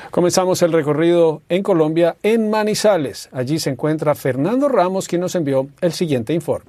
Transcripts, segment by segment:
Comenzamos el recorrido en Colombia, en Manizales. Allí se encuentra Fernando Ramos, quien nos envió el siguiente informe.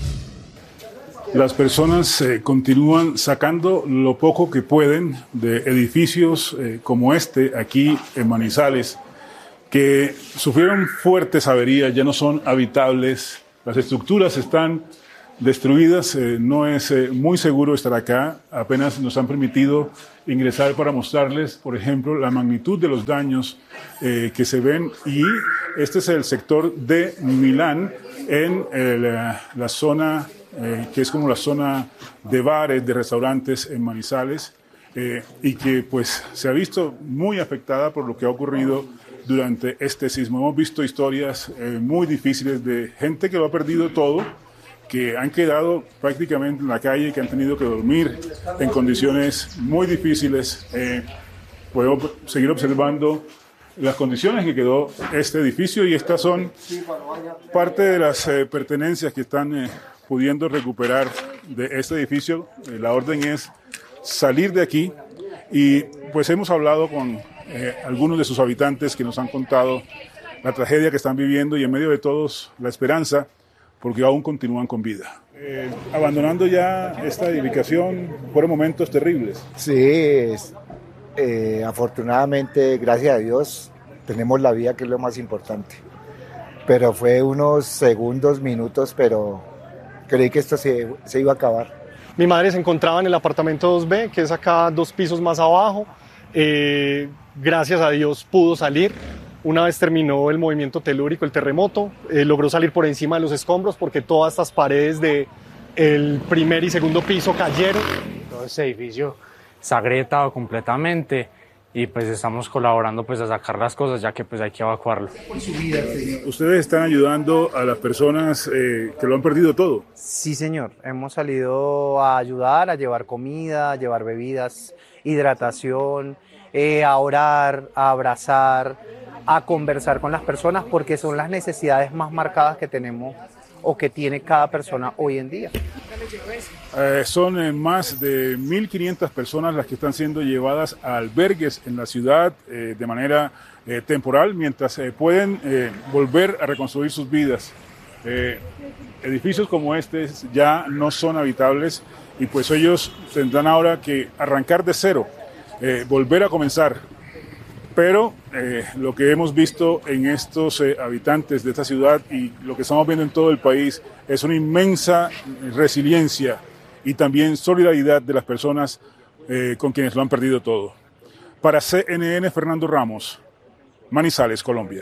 Las personas continúan sacando lo poco que pueden de edificios como este aquí en Manizales, que sufrieron fuertes averías, ya no son habitables, las estructuras están destruidas, no es muy seguro estar acá, apenas nos han permitido ingresar para mostrarles, por ejemplo, la magnitud de los daños que se ven, y este es el sector de Milán, en la zona que es como la zona de bares, de restaurantes en Manizales, y que pues se ha visto muy afectada por lo que ha ocurrido durante este sismo. Hemos visto historias muy difíciles de gente que lo ha perdido todo, que han quedado prácticamente en la calle, que han tenido que dormir en condiciones muy difíciles. Podemos seguir observando las condiciones que quedó este edificio, y estas son parte de las pertenencias que están pudiendo recuperar de este edificio. La orden es salir de aquí, y pues hemos hablado con algunos de sus habitantes que nos han contado la tragedia que están viviendo, y en medio de todos la esperanza, porque aún continúan con vida. Abandonando ya esta edificación, fueron momentos terribles. Sí, afortunadamente, gracias a Dios, tenemos la vida, que es lo más importante. Pero fue unos segundos, minutos, pero creí que esto se iba a acabar. Mi madre se encontraba en el apartamento 2B, que es acá 2 pisos más abajo. Gracias a Dios pudo salir. Una vez terminó el movimiento telúrico, el terremoto, logró salir por encima de los escombros, porque todas estas paredes del primer y segundo piso cayeron. Todo este edificio está agrietado completamente, y pues estamos colaborando pues a sacar las cosas, ya que pues hay que evacuarlo. Ustedes están ayudando a las personas que lo han perdido todo. Sí, señor. Hemos salido a ayudar, a llevar comida, a llevar bebidas, hidratación, a orar, a abrazar, a conversar con las personas, porque son las necesidades más marcadas que tenemos o que tiene cada persona hoy en día. Son más de 1.500 personas las que están siendo llevadas a albergues en la ciudad de manera temporal, mientras pueden volver a reconstruir sus vidas. Edificios como este ya no son habitables, y pues ellos tendrán ahora que arrancar de cero, volver a comenzar. Pero lo que hemos visto en estos habitantes de esta ciudad, y lo que estamos viendo en todo el país, es una inmensa resiliencia y también solidaridad de las personas con quienes lo han perdido todo. Para CNN, Fernando Ramos, Manizales, Colombia.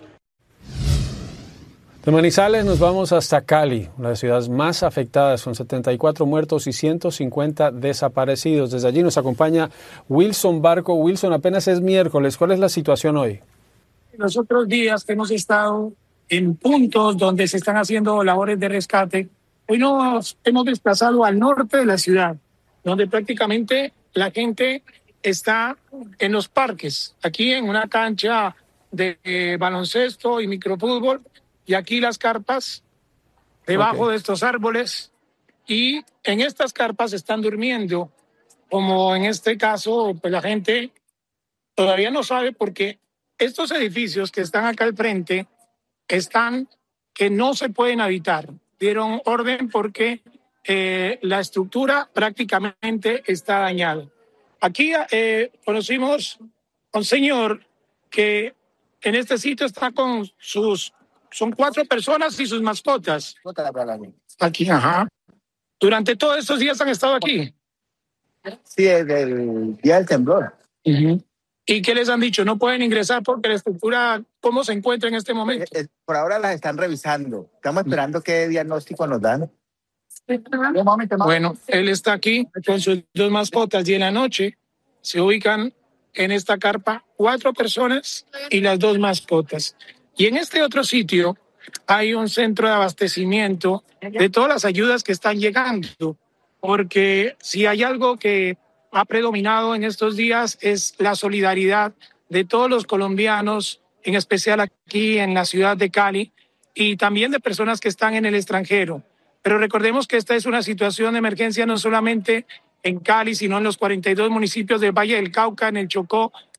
De Manizales nos vamos hasta Cali, una de las ciudades más afectadas, con 74 muertos y 150 desaparecidos. Desde allí nos acompaña Wilson Barco. Wilson, apenas es miércoles. ¿Cuál es la situación hoy? Los otros días que hemos estado en puntos donde se están haciendo labores de rescate, hoy nos hemos desplazado al norte de la ciudad, donde prácticamente la gente está en los parques, aquí en una cancha de baloncesto y microfútbol, y aquí las carpas debajo de estos árboles, y en estas carpas están durmiendo, como en este caso, pues la gente todavía no sabe, porque estos edificios que están acá al frente están que no se pueden habitar. Dieron orden porque la estructura prácticamente está dañada. Aquí conocimos a un señor que en este sitio está con son 4 personas y sus mascotas. Aquí, ajá. Durante todos estos días han estado aquí. Sí, desde el día del temblor. Uh-huh. ¿Y qué les han dicho? No pueden ingresar porque la estructura, ¿cómo se encuentra en este momento? Por ahora las están revisando. Estamos esperando qué diagnóstico nos dan. Bueno, él está aquí con sus 2 mascotas, y en la noche se ubican en esta carpa 4 personas y las 2 mascotas. Y en este otro sitio hay un centro de abastecimiento de todas las ayudas que están llegando, porque si hay algo que ha predominado en estos días es la solidaridad de todos los colombianos, en especial aquí en la ciudad de Cali, y también de personas que están en el extranjero. Pero recordemos que esta es una situación de emergencia no solamente en Cali, sino en los 42 municipios del Valle del Cauca, en el Chocó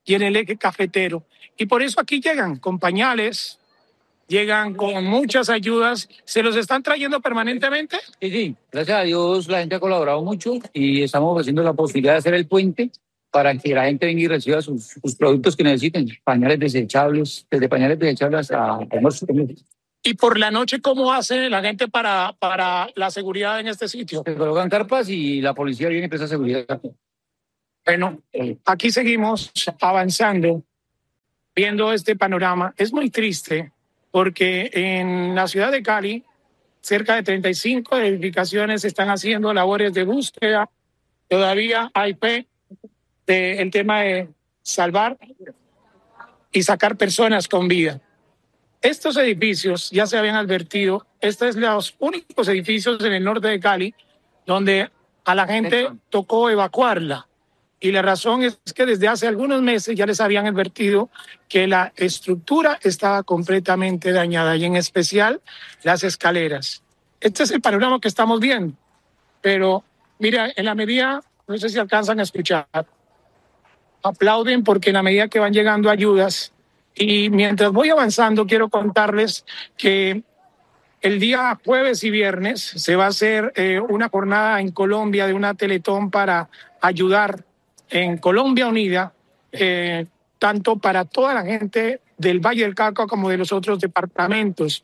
y en el eje cafetero. Y por eso aquí llegan con pañales, llegan con muchas ayudas. ¿Se los están trayendo permanentemente? Sí, gracias a Dios la gente ha colaborado mucho y estamos ofreciendo la posibilidad de hacer el puente para que la gente venga y reciba sus productos que necesiten, pañales desechables, desde pañales desechables hasta almuerzos. Y por la noche, ¿cómo hace la gente para la seguridad en este sitio? Se colocan carpas y la policía viene y presta seguridad. Bueno, aquí seguimos avanzando, viendo este panorama. Es muy triste porque en la ciudad de Cali, cerca de 35 edificaciones están haciendo labores de búsqueda. Todavía hay fe del tema de salvar y sacar personas con vida. Estos edificios ya se habían advertido, estos son los únicos edificios en el norte de Cali donde a la gente tocó evacuarla. Y la razón es que desde hace algunos meses ya les habían advertido que la estructura estaba completamente dañada y en especial las escaleras. Este es el panorama que estamos viendo. Pero mira, en la medida, no sé si alcanzan a escuchar, aplauden porque en la medida que van llegando ayudas. Y mientras voy avanzando, quiero contarles que el día jueves y viernes se va a hacer una jornada en Colombia de una Teletón para ayudar en Colombia Unida, tanto para toda la gente del Valle del Cauca como de los otros departamentos.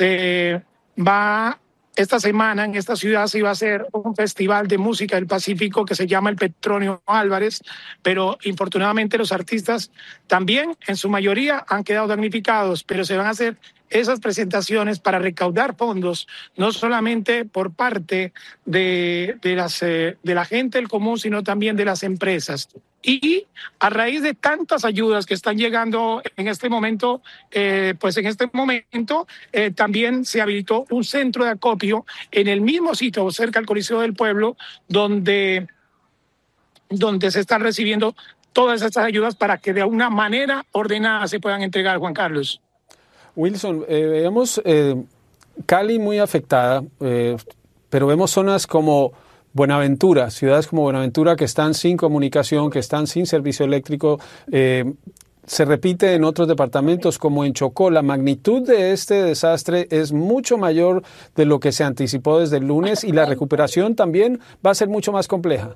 Esta semana en esta ciudad se iba a hacer un festival de música del Pacífico que se llama el Petronio Álvarez, pero infortunadamente los artistas también en su mayoría han quedado damnificados, pero se van a hacer esas presentaciones para recaudar fondos, no solamente por parte de la gente del común, sino también de las empresas. Y a raíz de tantas ayudas que están llegando en este momento, también se habilitó un centro de acopio en el mismo sitio, cerca del Coliseo del Pueblo, donde se están recibiendo todas estas ayudas para que de una manera ordenada se puedan entregar, Juan Carlos. Wilson, vemos Cali muy afectada, pero vemos zonas como Buenaventura, ciudades como Buenaventura que están sin comunicación, que están sin servicio eléctrico. Se repite en otros departamentos como en Chocó. La magnitud de este desastre es mucho mayor de lo que se anticipó desde el lunes y la recuperación también va a ser mucho más compleja.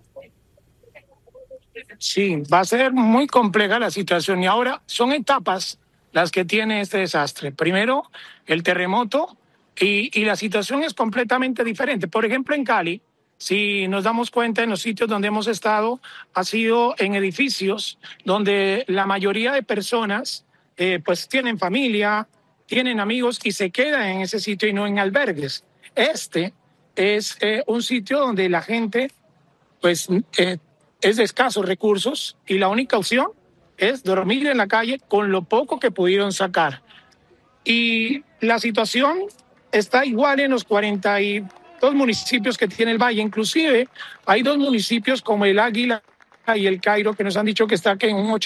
Sí, va a ser muy compleja la situación y ahora son etapas las que tiene este desastre. Primero, el terremoto y la situación es completamente diferente. Por ejemplo, en Cali, si nos damos cuenta en los sitios donde hemos estado, ha sido en edificios donde la mayoría de personas pues tienen familia, tienen amigos y se quedan en ese sitio y no en albergues. Este es un sitio donde la gente pues es de escasos recursos y la única opción es dormir en la calle con lo poco que pudieron sacar. Y la situación está igual en los 42 municipios que tiene el Valle. Inclusive hay 2 municipios como el Águila y el Cairo que nos han dicho que está en un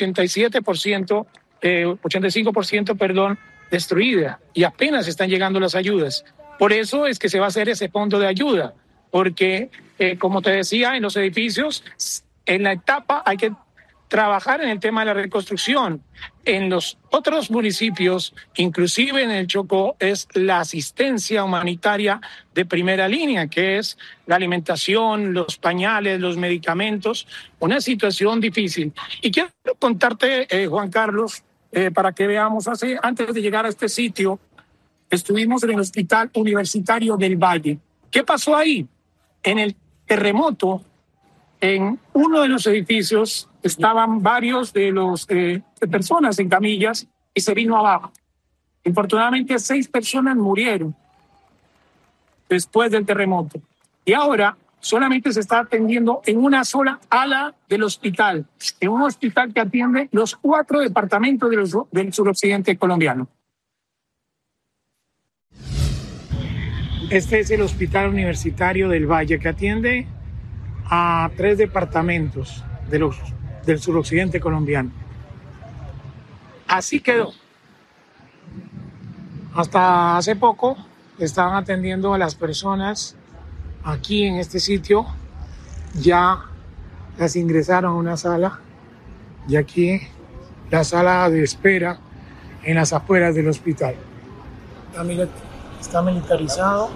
85% destruida y apenas están llegando las ayudas. Por eso es que se va a hacer ese fondo de ayuda, porque como te decía, en los edificios, en la etapa hay que trabajar en el tema de la reconstrucción. En los otros municipios, inclusive en el Chocó, es la asistencia humanitaria de primera línea, que es la alimentación, los pañales, los medicamentos, una situación difícil. Y quiero contarte, Juan Carlos, para que veamos, antes de llegar a este sitio, estuvimos en el Hospital Universitario del Valle. ¿Qué pasó ahí? En el terremoto, en uno de los edificios estaban varios de los personas en camillas y se vino abajo. Infortunadamente 6 personas murieron después del terremoto. Y ahora solamente se está atendiendo en una sola ala del hospital, en un hospital que atiende los 4 departamentos del suroccidente colombiano. Este es el Hospital Universitario del Valle, que atiende a 3 departamentos del suroccidente colombiano. Así quedó. Hasta hace poco estaban atendiendo a las personas aquí en este sitio. Ya las ingresaron a una sala y aquí la sala de espera en las afueras del hospital. Está militarizado.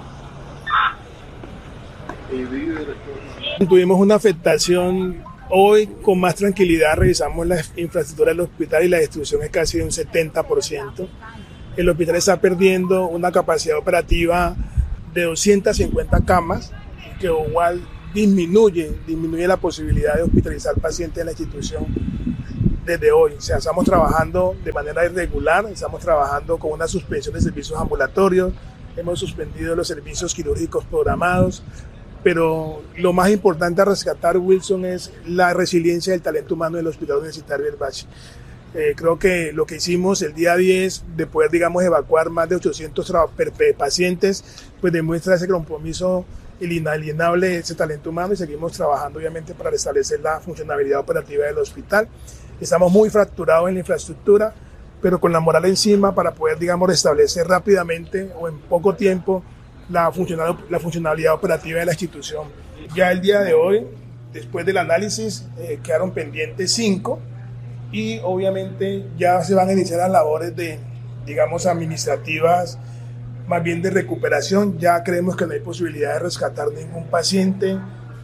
Tuvimos una afectación hoy con más tranquilidad, revisamos la infraestructura del hospital y la destrucción es casi de un 70%. El hospital está perdiendo una capacidad operativa de 250 camas, que igual disminuye la posibilidad de hospitalizar pacientes en la institución desde hoy. O sea, estamos trabajando de manera irregular, estamos trabajando con una suspensión de servicios ambulatorios, hemos suspendido los servicios quirúrgicos programados, pero lo más importante a rescatar, Wilson, es la resiliencia del talento humano del Hospital Universitario del Valle. Creo que lo que hicimos el día 10 de poder, digamos, evacuar más de 800 pacientes, pues demuestra ese compromiso inalienable de ese talento humano y seguimos trabajando obviamente para restablecer la funcionalidad operativa del hospital. Estamos muy fracturados en la infraestructura, pero con la moral encima para poder, digamos, restablecer rápidamente o en poco tiempo la funcionalidad operativa de la institución. Ya el día de hoy, después del análisis, quedaron pendientes 5 y obviamente ya se van a iniciar las labores de, digamos, administrativas, más bien de recuperación. Ya creemos que no hay posibilidad de rescatar ningún paciente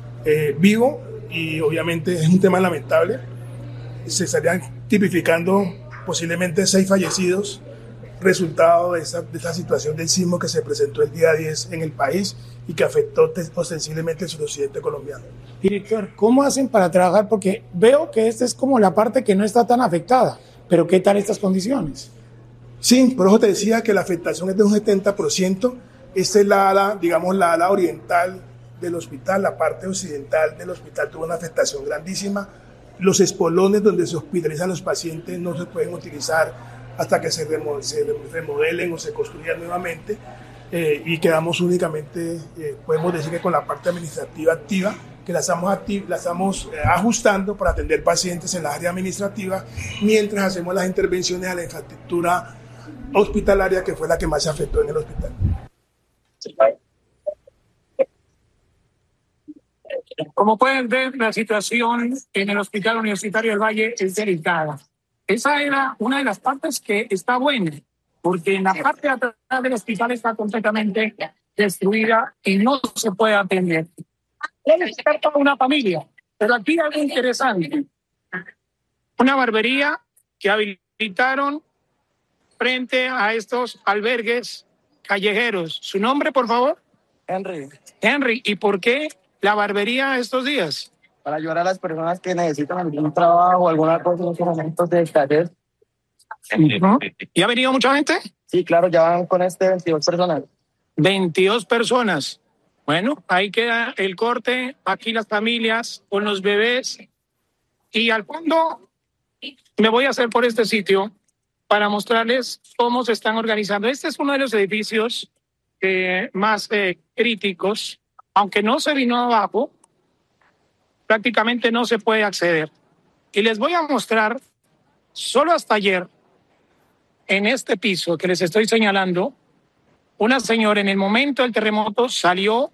vivo y obviamente es un tema lamentable. Se estarían tipificando posiblemente 6 fallecidos, resultado de esta situación del sismo que se presentó el día 10 en el país y que afectó ostensiblemente el suroccidente colombiano. Director, ¿cómo hacen para trabajar? Porque veo que esta es como la parte que no está tan afectada, pero ¿qué tal estas condiciones? Sí, por eso te decía que la afectación es de un 70%. Esta es la ala, digamos, la ala oriental del hospital. La parte occidental del hospital tuvo una afectación grandísima. Los espolones donde se hospitalizan los pacientes no se pueden utilizar hasta que se remodelen o se construyan nuevamente. Y quedamos únicamente, podemos decir que con la parte administrativa activa, que la estamos ajustando para atender pacientes en la área administrativa, mientras hacemos las intervenciones a la infraestructura hospitalaria, que fue la que más se afectó en el hospital. Como pueden ver, la situación en el Hospital Universitario del Valle es delicada. Esa era una de las partes que está buena, porque en la parte de atrás del hospital está completamente destruida y no se puede atender. Puede estar toda una familia, pero aquí hay algo interesante. Una barbería que habilitaron frente a estos albergues callejeros. ¿Su nombre, por favor? Henry. ¿Y por qué la barbería estos días? Para ayudar a las personas que necesitan algún trabajo, alguna cosa en estos momentos de escasez. ¿Y ha venido mucha gente? Sí, claro, ya van con 22 personas. 22 personas. Bueno, ahí queda el corte, aquí las familias con los bebés. Y al fondo me voy a hacer por este sitio para mostrarles cómo se están organizando. Este es uno de los edificios más críticos. Aunque no se vino abajo, prácticamente no se puede acceder. Y les voy a mostrar, solo hasta ayer, en este piso que les estoy señalando, una señora en el momento del terremoto salió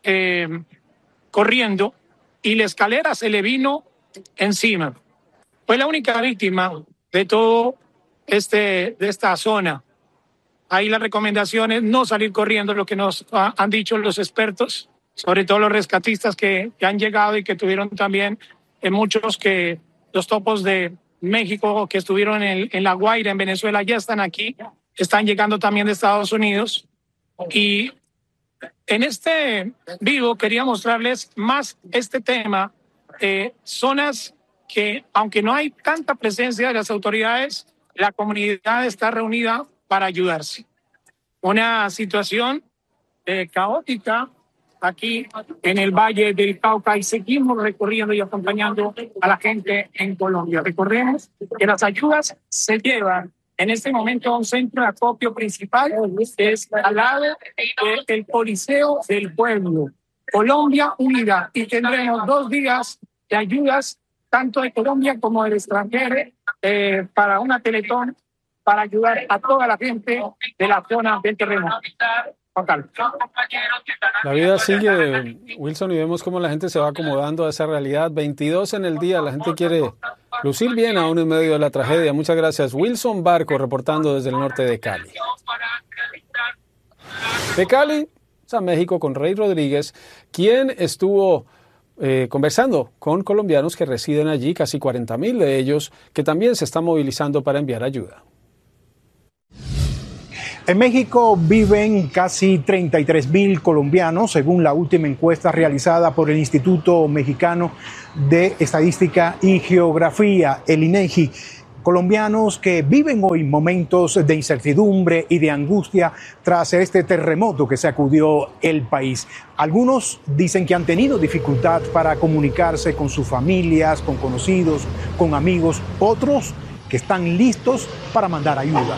corriendo y la escalera se le vino encima. Fue la única víctima de todo de esta zona. Ahí la recomendación es no salir corriendo, lo que nos han dicho los expertos, sobre todo los rescatistas que han llegado y que tuvieron también muchos que los topos de México que estuvieron en La Guaira, en Venezuela, ya están aquí, están llegando también de Estados Unidos. Y en este vivo quería mostrarles más este tema, zonas que, aunque no hay tanta presencia de las autoridades, la comunidad está reunida para ayudarse. Una situación caótica aquí en el Valle del Cauca y seguimos recorriendo y acompañando a la gente en Colombia. Recordemos que las ayudas se llevan en este momento a un centro de acopio principal que es al lado del Coliseo del Pueblo, Colombia Unida, y tendremos 2 días de ayudas tanto de Colombia como del extranjero para una teletón para ayudar a toda la gente de la zona del terremoto. La vida sigue, Wilson, y vemos cómo la gente se va acomodando a esa realidad. 22 en el día, la gente quiere lucir bien aún en medio de la tragedia. Muchas gracias. Wilson Barco reportando desde el norte de Cali. De Cali a México con Rey Rodríguez, quien estuvo conversando con colombianos que residen allí, casi 40,000 de ellos, que también se están movilizando para enviar ayuda. En México viven casi 33,000 colombianos, según la última encuesta realizada por el Instituto Mexicano de Estadística y Geografía, el INEGI. Colombianos que viven hoy momentos de incertidumbre y de angustia tras este terremoto que sacudió el país. Algunos dicen que han tenido dificultad para comunicarse con sus familias, con conocidos, con amigos. Otros que están listos para mandar ayuda.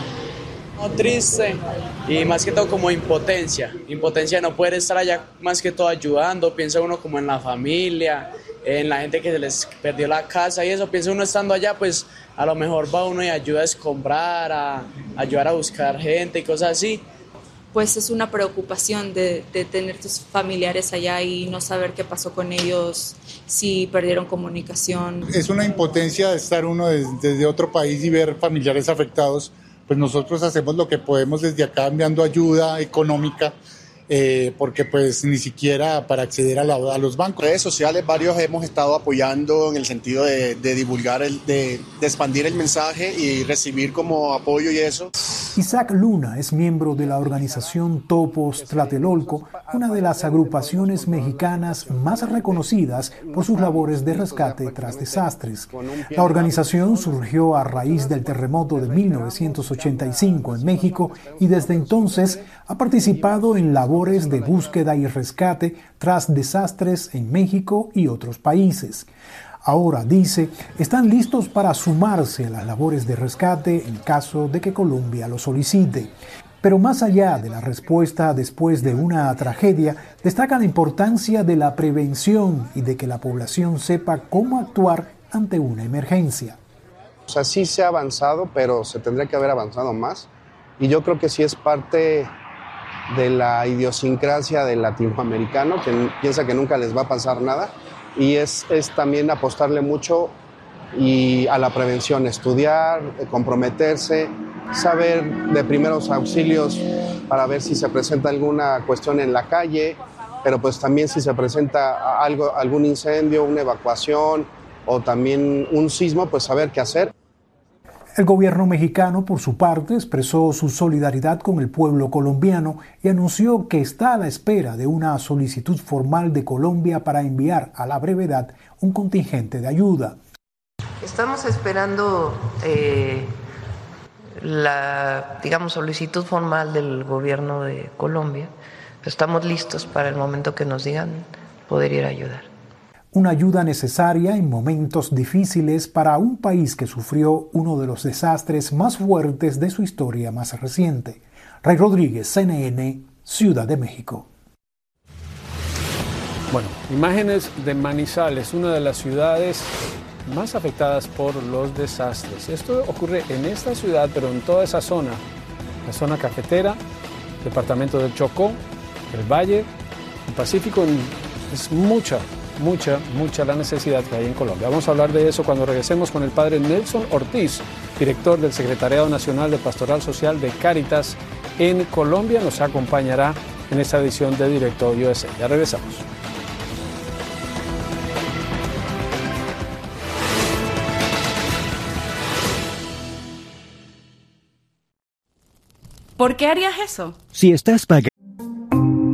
Triste y más que todo como impotencia de no poder estar allá, más que todo ayudando. Piensa uno como en la familia, en la gente que se les perdió la casa y eso. Piensa uno estando allá, pues a lo mejor va uno y ayuda a escombrar, a ayudar a buscar gente y cosas así. Pues es una preocupación de tener tus familiares allá y no saber qué pasó con ellos, si perdieron comunicación. Es una impotencia de estar uno desde otro país y ver familiares afectados. Pues nosotros hacemos lo que podemos desde acá enviando ayuda económica, porque pues ni siquiera para acceder a los bancos. En redes sociales varios hemos estado apoyando en el sentido de divulgar, de expandir el mensaje y recibir como apoyo y eso. Isaac Luna es miembro de la organización Topos Tlatelolco, una de las agrupaciones mexicanas más reconocidas por sus labores de rescate tras desastres. La organización surgió a raíz del terremoto de 1985 en México y desde entonces ha participado en labores de búsqueda y rescate tras desastres en México y otros países. Ahora, dice, están listos para sumarse a las labores de rescate en caso de que Colombia lo solicite. Pero más allá de la respuesta después de una tragedia, destaca la importancia de la prevención y de que la población sepa cómo actuar ante una emergencia. O sea, sí se ha avanzado, pero se tendría que haber avanzado más. Y yo creo que sí es parte de la idiosincrasia del latinoamericano, que piensa que nunca les va a pasar nada. Y es también apostarle mucho a la prevención, estudiar, comprometerse, saber de primeros auxilios para ver si se presenta alguna cuestión en la calle, pero pues también si se presenta algún incendio, una evacuación o también un sismo, pues saber qué hacer. El gobierno mexicano, por su parte, expresó su solidaridad con el pueblo colombiano y anunció que está a la espera de una solicitud formal de Colombia para enviar a la brevedad un contingente de ayuda. Estamos esperando la, solicitud formal del gobierno de Colombia. Estamos listos para el momento que nos digan poder ir a ayudar. Una ayuda necesaria en momentos difíciles para un país que sufrió uno de los desastres más fuertes de su historia más reciente. Rey Rodríguez, CNN, Ciudad de México. Bueno, imágenes de Manizales, una de las ciudades más afectadas por los desastres. Esto ocurre en esta ciudad, pero en toda esa zona, la zona cafetera, departamento del Chocó, el Valle, el Pacífico, es mucha la necesidad que hay en Colombia. Vamos a hablar de eso cuando regresemos con el padre Nelson Ortiz, director del Secretariado Nacional de Pastoral Social de Cáritas en Colombia. Nos acompañará en esta edición de Directo USA. Ya regresamos. ¿Por qué harías eso? Si estás pagando